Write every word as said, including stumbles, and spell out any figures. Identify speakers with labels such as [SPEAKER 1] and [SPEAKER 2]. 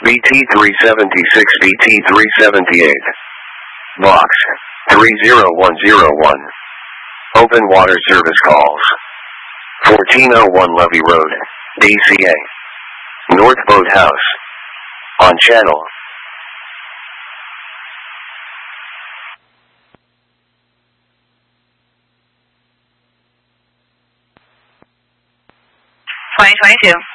[SPEAKER 1] B T three seventy-six, B T three seventy-eight. Box three zero one zero one. Open water service calls. fourteen oh one Levy Road, D C A. North Boat House. On channel.
[SPEAKER 2] twenty twenty-two.